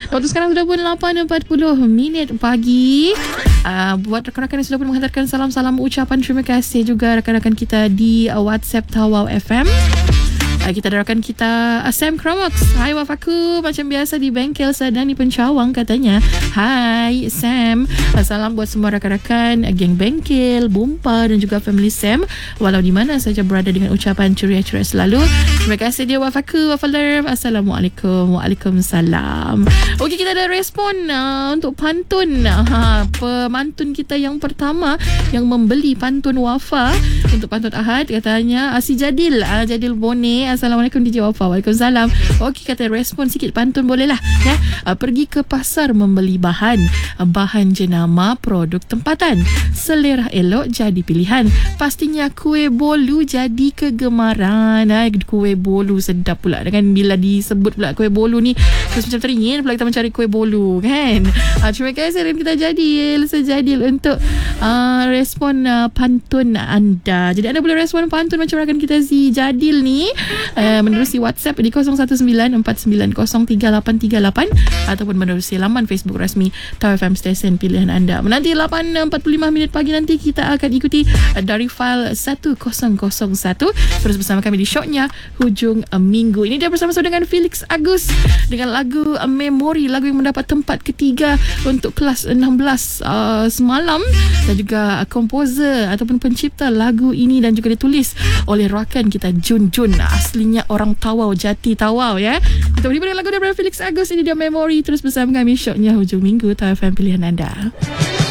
Waktu sekarang sudah pun 8.40 pagi. Buat rakan-rakan yang sudah pun menghantarkan salam-salam ucapan terima kasih juga rakan-rakan kita di WhatsApp Tawau FM. Kita ada rakan kita Sam Kromox. Hai wafaku, macam biasa di bengkel Sadani Pencawang katanya. Hai Sam, salam buat semua rakan-rakan geng bengkel, Bumpa dan juga family Sam, walau di mana saja berada, dengan ucapan ceria-ceria selalu. Terima kasih dia wafaku, wafaler. Assalamualaikum. Waalaikumsalam. Okey, kita ada respon untuk pantun. Pemantun kita yang pertama yang membeli pantun Wafa untuk pantun Ahad katanya si Jadil, Jadil Bone. Assalamualaikum DJ Wafa. Waalaikumsalam. Okey, kata respon sikit pantun boleh lah ya. Pergi ke pasar membeli bahan jenama produk tempatan. Selera elok jadi pilihan. Pastinya kuih bolu jadi kegemaran. Kuih bolu sedap pula kan, bila disebut pula kuih bolu ni terus macam teringin pula kita mencari kuih bolu kan. Terima kasih dan kita Sejadil untuk respon pantun anda. Jadi anda boleh respon pantun macam rakan kita si Jadil ni menerusi WhatsApp di 0194903838 ataupun menerusi laman Facebook rasmi Tawau FM stesen pilihan anda. Menanti 8.45 pagi nanti kita akan ikuti dari file 1001 terus bersama kami di Shotnya Hujung Minggu. Ini dia bersama dengan Felix Agus dengan lagu Memory, lagu yang mendapat tempat ketiga untuk kelas 16 semalam, dan juga komposer ataupun pencipta lagu ini dan juga ditulis oleh rakan kita Jun, aslinya orang Tawau, Jati Tawau ya. Kita beri lagu daripada Felix Agus. Ini dia Memory, terus bersama kami Shotnya Hujung Minggu Tawau FM pilihan anda.